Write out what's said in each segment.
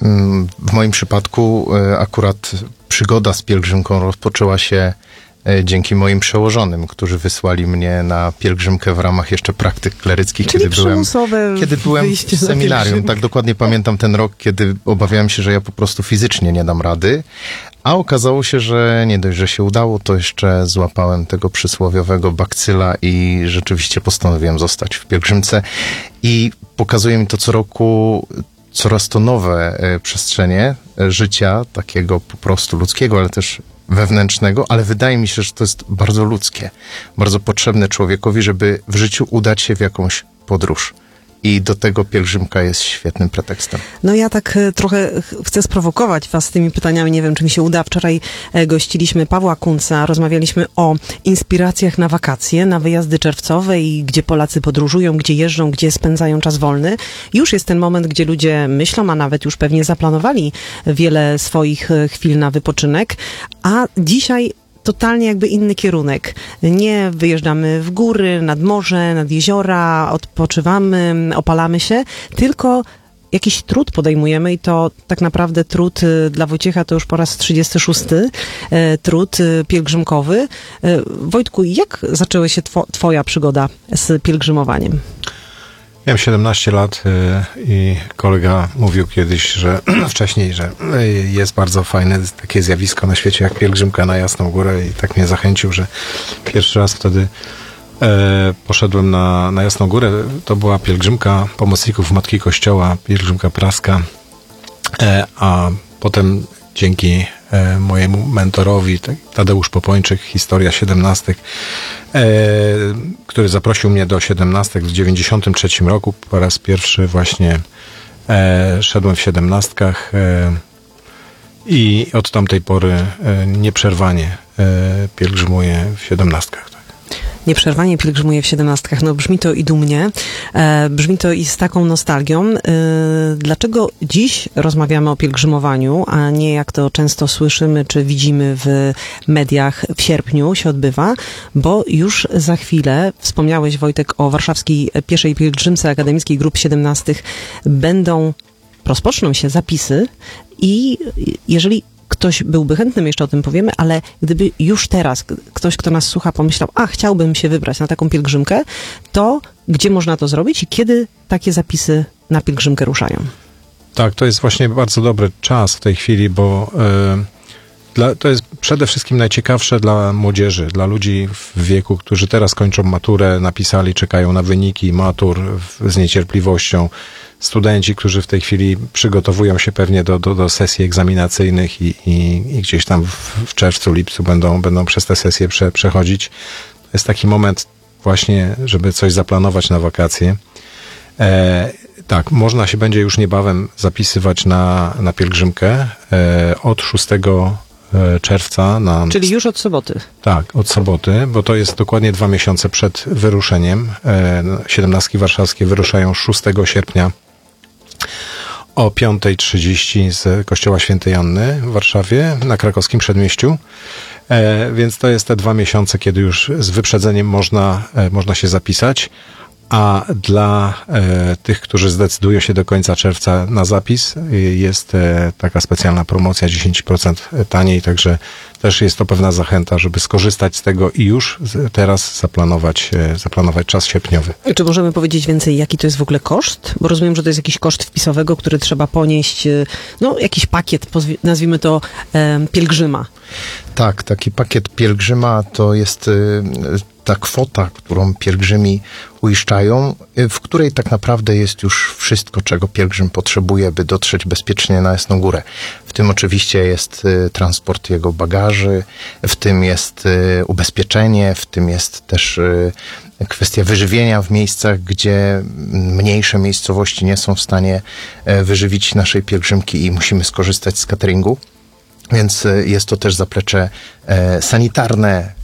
W moim przypadku akurat przygoda z pielgrzymką rozpoczęła się dzięki moim przełożonym, którzy wysłali mnie na pielgrzymkę w ramach jeszcze praktyk kleryckich, czyli kiedy byłem w seminarium. Tak dokładnie pamiętam ten rok, kiedy obawiałem się, że ja po prostu fizycznie nie dam rady, a okazało się, że nie dość, że się udało, to jeszcze złapałem tego przysłowiowego bakcyla i rzeczywiście postanowiłem zostać w pielgrzymce i pokazuje mi to co roku coraz to nowe przestrzenie życia, takiego po prostu ludzkiego, ale też wewnętrznego, ale wydaje mi się, że to jest bardzo ludzkie, bardzo potrzebne człowiekowi, żeby w życiu udać się w jakąś podróż. I do tego pielgrzymka jest świetnym pretekstem. No ja tak trochę chcę sprowokować was tymi pytaniami, nie wiem, czy mi się uda. Wczoraj gościliśmy Pawła Kunca, rozmawialiśmy o inspiracjach na wakacje, na wyjazdy czerwcowe i gdzie Polacy podróżują, gdzie jeżdżą, gdzie spędzają czas wolny. Już jest ten moment, gdzie ludzie myślą, a nawet już pewnie zaplanowali wiele swoich chwil na wypoczynek, a dzisiaj totalnie jakby inny kierunek. Nie wyjeżdżamy w góry, nad morze, nad jeziora, odpoczywamy, opalamy się, tylko jakiś trud podejmujemy i to tak naprawdę trud dla Wojciecha to już po raz 36. Trud pielgrzymkowy. Wojtku, jak zaczęła się twoja przygoda z pielgrzymowaniem? Miałem 17 lat i kolega mówił kiedyś, że wcześniej, że jest bardzo fajne takie zjawisko na świecie jak pielgrzymka na Jasną Górę i tak mnie zachęcił, że pierwszy raz wtedy poszedłem na Jasną Górę. To była pielgrzymka pomocników Matki Kościoła, pielgrzymka praska, a potem dzięki mojemu mentorowi, Tadeusz Popończyk, Historia 17, który zaprosił mnie do 17 w 93 roku. Po raz pierwszy właśnie szedłem w 17 i od tamtej pory nieprzerwanie pielgrzymuję w 17. Nieprzerwanie pielgrzymuje w 17. No brzmi to i dumnie, brzmi to i z taką nostalgią. Dlaczego dziś rozmawiamy o pielgrzymowaniu, a nie jak to często słyszymy, czy widzimy w mediach w sierpniu się odbywa? Bo już za chwilę, wspomniałeś Wojtek o warszawskiej pieszej pielgrzymce akademickiej grup 17, rozpoczną się zapisy i jeżeli ktoś byłby chętny, jeszcze o tym powiemy, ale gdyby już teraz ktoś, kto nas słucha, pomyślał, chciałbym się wybrać na taką pielgrzymkę, to gdzie można to zrobić i kiedy takie zapisy na pielgrzymkę ruszają? Tak, to jest właśnie bardzo dobry czas w tej chwili, bo to jest przede wszystkim najciekawsze dla młodzieży, dla ludzi w wieku, którzy teraz kończą maturę, napisali, czekają na wyniki matur z niecierpliwością. Studenci, którzy w tej chwili przygotowują się pewnie do sesji egzaminacyjnych i gdzieś tam w czerwcu, lipcu będą przez te sesje przechodzić. To jest taki moment właśnie, żeby coś zaplanować na wakacje. Tak, można się będzie już niebawem zapisywać na pielgrzymkę od 6 czerwca. Czyli już od soboty. Tak, od soboty, bo to jest dokładnie 2 miesiące przed wyruszeniem. 17 warszawskie wyruszają 6 sierpnia o 5:30 z Kościoła Świętej Anny w Warszawie, na krakowskim przedmieściu. Więc to jest te 2 miesiące, kiedy już z wyprzedzeniem można się zapisać. A dla tych, którzy zdecydują się do końca czerwca na zapis, jest taka specjalna promocja 10% taniej, także też jest to pewna zachęta, żeby skorzystać z tego i już teraz zaplanować czas sierpniowy. Czy możemy powiedzieć więcej, jaki to jest w ogóle koszt? Bo rozumiem, że to jest jakiś koszt wpisowego, który trzeba ponieść, jakiś pakiet, nazwijmy to pielgrzyma. Tak, taki pakiet pielgrzyma to jest ta kwota, którą pielgrzymi uiszczają, w której tak naprawdę jest już wszystko, czego pielgrzym potrzebuje, by dotrzeć bezpiecznie na Jasną Górę. W tym oczywiście jest transport jego bagaży, w tym jest ubezpieczenie, w tym jest też kwestia wyżywienia w miejscach, gdzie mniejsze miejscowości nie są w stanie wyżywić naszej pielgrzymki i musimy skorzystać z cateringu. Więc jest to też zaplecze sanitarne,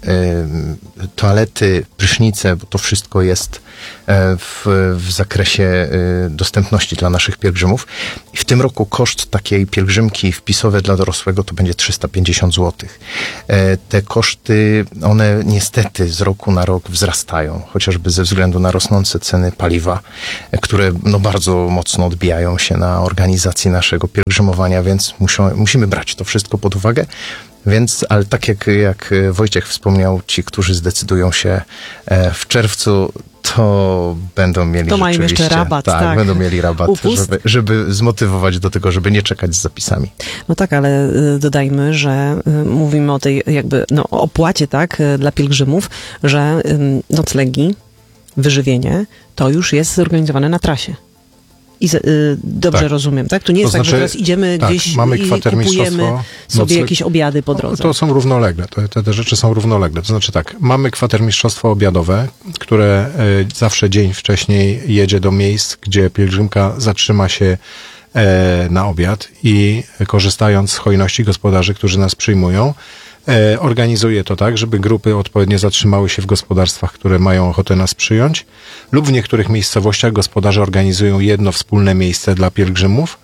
toalety, prysznice, bo to wszystko jest w zakresie dostępności dla naszych pielgrzymów. I w tym roku koszt takiej pielgrzymki wpisowej dla dorosłego to będzie 350 zł. Te koszty, one niestety z roku na rok wzrastają, chociażby ze względu na rosnące ceny paliwa, które bardzo mocno odbijają się na organizacji naszego pielgrzymowania, więc musimy brać to wszystko pod uwagę. Więc, ale tak jak Wojciech wspomniał, ci, którzy zdecydują się w czerwcu, to będą mieli to mają jeszcze rabat, tak, będą mieli rabat, żeby zmotywować do tego, żeby nie czekać z zapisami. No tak, ale dodajmy, że mówimy o tej opłacie, tak, dla pielgrzymów, że noclegi, wyżywienie, to już jest zorganizowane na trasie. I dobrze rozumiem, tak? To nie jest tak, że teraz idziemy gdzieś mamy i kupujemy sobie jakieś obiady po drodze. To są równolegle, te rzeczy są równolegle. To znaczy tak, mamy kwatermistrzostwo obiadowe, które zawsze dzień wcześniej jedzie do miejsc, gdzie pielgrzymka zatrzyma się na obiad i korzystając z hojności gospodarzy, którzy nas przyjmują, organizuje to tak, żeby grupy odpowiednio zatrzymały się w gospodarstwach, które mają ochotę nas przyjąć, lub w niektórych miejscowościach gospodarze organizują jedno wspólne miejsce dla pielgrzymów,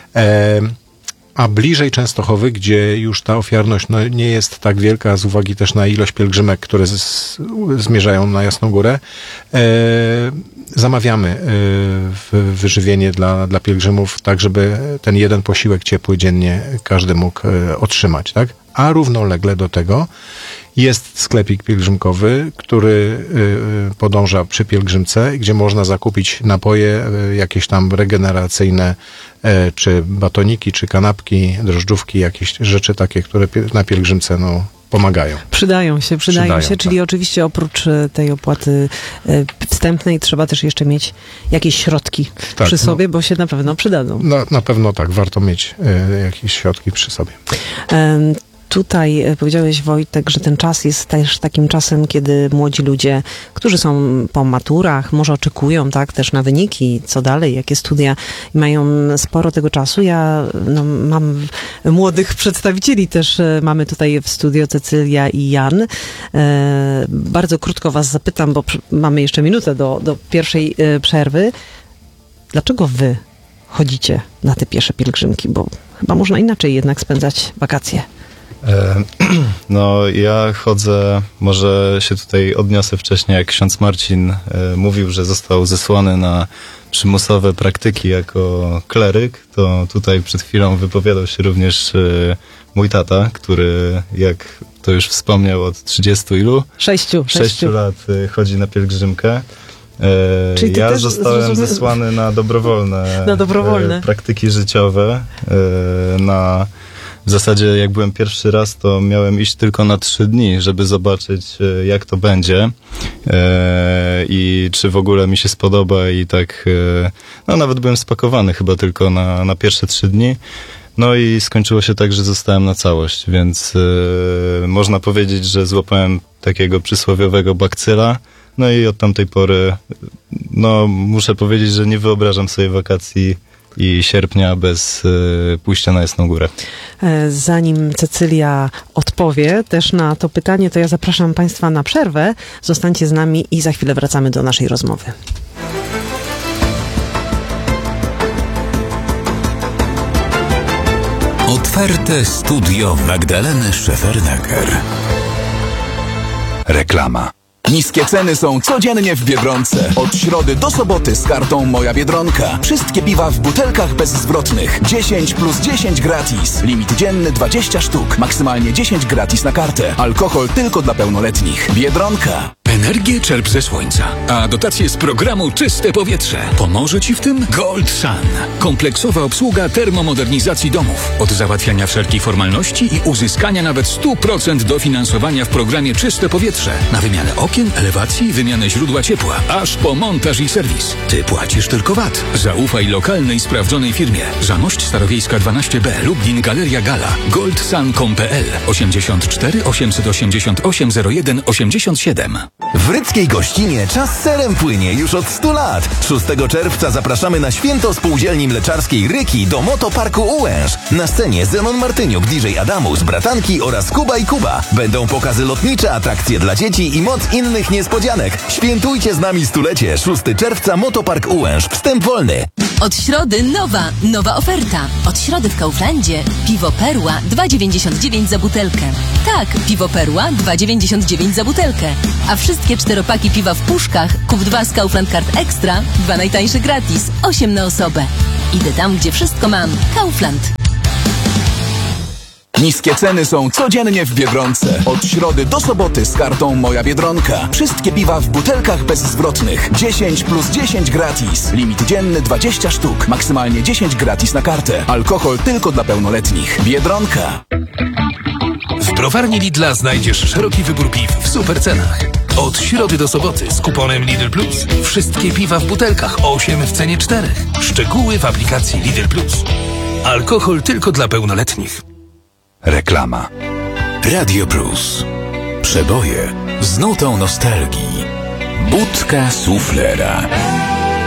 a bliżej Częstochowy, gdzie już ta ofiarność nie jest tak wielka z uwagi też na ilość pielgrzymek, które zmierzają na Jasną Górę, zamawiamy wyżywienie dla pielgrzymów, tak żeby ten jeden posiłek ciepły dziennie każdy mógł otrzymać, tak? A równolegle do tego jest sklepik pielgrzymkowy, który podąża przy pielgrzymce, gdzie można zakupić napoje jakieś tam regeneracyjne, czy batoniki, czy kanapki, drożdżówki, jakieś rzeczy takie, które na pielgrzymce pomagają. Przydają się, czyli oczywiście oprócz tej opłaty wstępnej trzeba też jeszcze mieć jakieś środki przy sobie, bo się na pewno przydadzą. Na pewno tak, warto mieć jakieś środki przy sobie. Tutaj powiedziałeś, Wojtek, że ten czas jest też takim czasem, kiedy młodzi ludzie, którzy są po maturach, może oczekują, tak, też na wyniki, co dalej, jakie studia, i mają sporo tego czasu. Ja mam młodych przedstawicieli też, mamy tutaj w studio Cecylia i Jan. Bardzo krótko was zapytam, bo mamy jeszcze minutę do pierwszej przerwy. Dlaczego wy chodzicie na te piesze pielgrzymki? Bo chyba można inaczej jednak spędzać wakacje. No, ja chodzę, może się tutaj odniosę wcześniej, jak ksiądz Marcin mówił, że został zesłany na przymusowe praktyki jako kleryk, to tutaj przed chwilą wypowiadał się również mój tata, który, jak to już wspomniał, od 30 ilu? 6 lat chodzi na pielgrzymkę. Czyli ja zostałem zesłany na dobrowolne praktyki życiowe, w zasadzie jak byłem pierwszy raz, to miałem iść tylko na 3 dni, żeby zobaczyć, jak to będzie i czy w ogóle mi się spodoba, i tak nawet byłem spakowany chyba tylko na pierwsze 3 dni. No i skończyło się tak, że zostałem na całość, więc można powiedzieć, że złapałem takiego przysłowiowego bakcyla. No i od tamtej pory, muszę powiedzieć, że nie wyobrażam sobie wakacji i sierpnia bez pójścia na Jasną Górę. Zanim Cecylia odpowie też na to pytanie, to ja zapraszam Państwa na przerwę. Zostańcie z nami i za chwilę wracamy do naszej rozmowy. Otwarte studio Magdaleny Szefernaker. Reklama. Niskie ceny są codziennie w Biedronce. Od środy do soboty z kartą Moja Biedronka. Wszystkie piwa w butelkach bezzwrotnych. 10 plus 10 gratis. Limit dzienny 20 sztuk. Maksymalnie 10 gratis na kartę. Alkohol tylko dla pełnoletnich. Biedronka. Energię czerp ze słońca, a dotacje z programu Czyste Powietrze. Pomoże Ci w tym Gold Sun. Kompleksowa obsługa termomodernizacji domów. Od załatwiania wszelkich formalności i uzyskania nawet 100% dofinansowania w programie Czyste Powietrze. Na wymianę okien, elewacji, wymianę źródła ciepła, aż po montaż i serwis. Ty płacisz tylko VAT. Zaufaj lokalnej, sprawdzonej firmie. Zamość Starowiejska 12B, Lublin, Galeria Gala. goldsun.pl 84 888 01 87. W Rydzkiej Gościnie czas serem płynie już od 100 lat. 6 czerwca zapraszamy na święto Spółdzielni Mleczarskiej Ryki do Motoparku Ułęż. Na scenie Zenon Martyniuk, DJ Adamus, Bratanki oraz Kuba i Kuba. Będą pokazy lotnicze, atrakcje dla dzieci i moc innych niespodzianek. Świętujcie z nami stulecie. 6 czerwca Motopark Ułęż. Wstęp wolny. Od środy nowa oferta. Od środy w Kauflandzie piwo Perła 2,99 za butelkę. Tak, piwo Perła 2,99 za butelkę. A wszystkie 4-paki piwa w puszkach kup 2 z Kaufland Card Extra, 2 najtańsze gratis, 8 na osobę. Idę tam, gdzie wszystko mam. Kaufland. Niskie ceny są codziennie w Biedronce. Od środy do soboty z kartą Moja Biedronka. Wszystkie piwa w butelkach bezzwrotnych. 10 plus 10 gratis. Limit dzienny 20 sztuk. Maksymalnie 10 gratis na kartę. Alkohol tylko dla pełnoletnich. Biedronka. W browarni Lidla znajdziesz szeroki wybór piw w super cenach. Od środy do soboty z kuponem Lidl Plus. Wszystkie piwa w butelkach 8 w cenie 4. Szczegóły w aplikacji Lidl Plus. Alkohol tylko dla pełnoletnich. Reklama. Radio Plus. Przeboje z nutą nostalgii. Budka suflera.